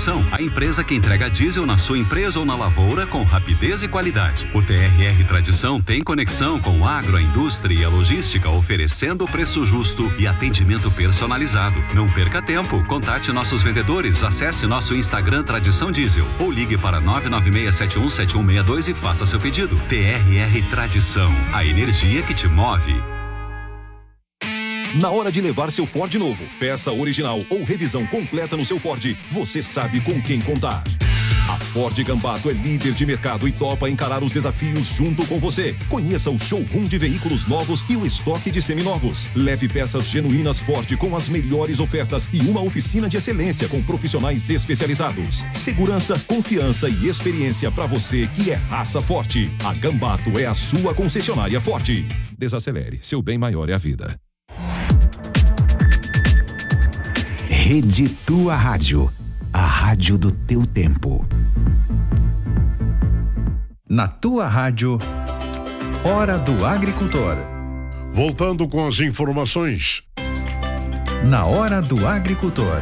Tradição, a empresa que entrega diesel na sua empresa ou na lavoura com rapidez e qualidade. O TRR Tradição tem conexão com agro, a indústria e a logística, oferecendo preço justo e atendimento personalizado. Não perca tempo, contate nossos vendedores, acesse nosso Instagram Tradição Diesel ou ligue para 996717162 e faça seu pedido. TRR Tradição, a energia que te move. Na hora de levar seu Ford novo, peça original ou revisão completa no seu Ford, você sabe com quem contar. A Ford Gambato é líder de mercado e topa encarar os desafios junto com você. Conheça o showroom de veículos novos e o estoque de seminovos. Leve peças genuínas Ford com as melhores ofertas e uma oficina de excelência com profissionais especializados. Segurança, confiança e experiência para você que é raça forte. A Gambato é a sua concessionária Ford. Desacelere, seu bem maior é a vida. Rede Tua Rádio, a rádio do teu tempo. Na Tua Rádio, Hora do Agricultor. Voltando com as informações. Na Hora do Agricultor,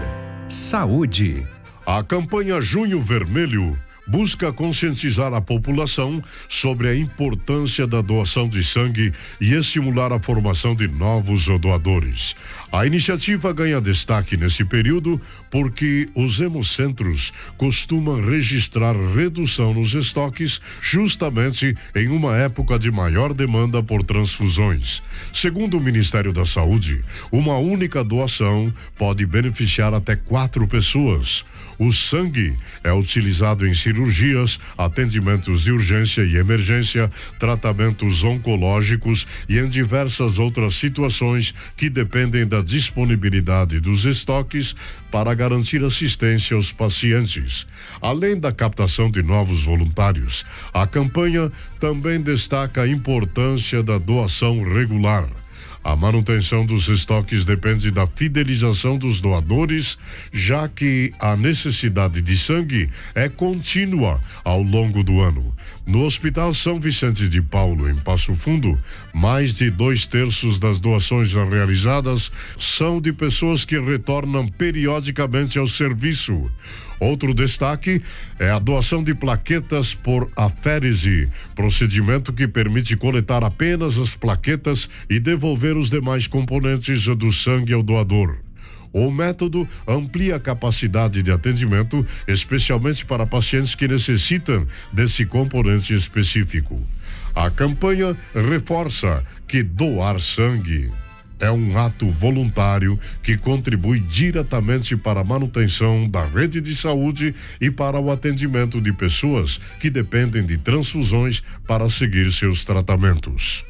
saúde. A campanha Junho Vermelho busca conscientizar a população sobre a importância da doação de sangue e estimular a formação de novos doadores. A iniciativa ganha destaque nesse período porque os hemocentros costumam registrar redução nos estoques justamente em uma época de maior demanda por transfusões. Segundo o Ministério da Saúde, uma única doação pode beneficiar até 4 pessoas. O sangue é utilizado em cirurgias, atendimentos de urgência e emergência, tratamentos oncológicos e em diversas outras situações que dependem da disponibilidade dos estoques para garantir assistência aos pacientes. Além da captação de novos voluntários, a campanha também destaca a importância da doação regular. A manutenção dos estoques depende da fidelização dos doadores, já que a necessidade de sangue é contínua ao longo do ano. No Hospital São Vicente de Paulo, em Passo Fundo, mais de 2/3 das doações realizadas são de pessoas que retornam periodicamente ao serviço. Outro destaque é a doação de plaquetas por aférese, procedimento que permite coletar apenas as plaquetas e devolver os demais componentes do sangue ao doador. O método amplia a capacidade de atendimento, especialmente para pacientes que necessitam desse componente específico. A campanha reforça que doar sangue é um ato voluntário que contribui diretamente para a manutenção da rede de saúde e para o atendimento de pessoas que dependem de transfusões para seguir seus tratamentos.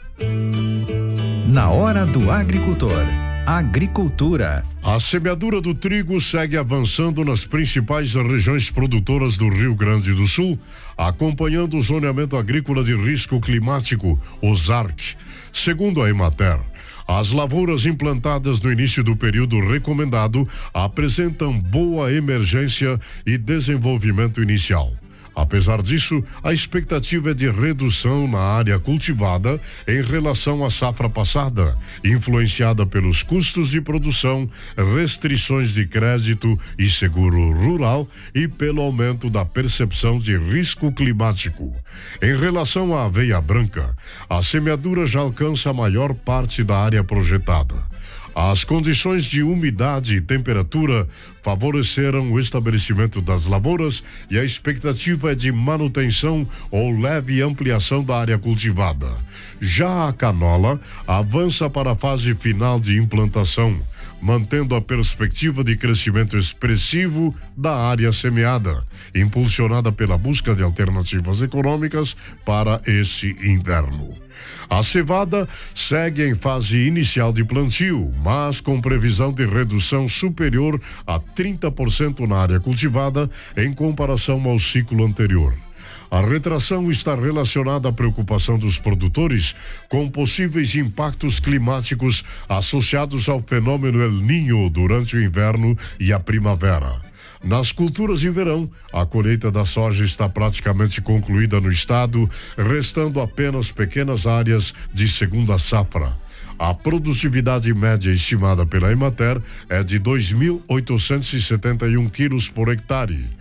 Na Hora do Agricultor, agricultura. A semeadura do trigo segue avançando nas principais regiões produtoras do Rio Grande do Sul, acompanhando o zoneamento agrícola de risco climático, o ZARC. Segundo a Emater, as lavouras implantadas no início do período recomendado apresentam boa emergência e desenvolvimento inicial. Apesar disso, a expectativa é de redução na área cultivada em relação à safra passada, influenciada pelos custos de produção, restrições de crédito e seguro rural e pelo aumento da percepção de risco climático. Em relação à aveia branca, a semeadura já alcança a maior parte da área projetada. As condições de umidade e temperatura favoreceram o estabelecimento das lavouras e a expectativa é de manutenção ou leve ampliação da área cultivada. Já a canola avança para a fase final de implantação, mantendo a perspectiva de crescimento expressivo da área semeada, impulsionada pela busca de alternativas econômicas para esse inverno. A cevada segue em fase inicial de plantio, mas com previsão de redução superior a 30% na área cultivada em comparação ao ciclo anterior. A retração está relacionada à preocupação dos produtores com possíveis impactos climáticos associados ao fenômeno El Niño durante o inverno e a primavera. Nas culturas de verão, a colheita da soja está praticamente concluída no estado, restando apenas pequenas áreas de segunda safra. A produtividade média estimada pela Emater é de 2.871 quilos por hectare.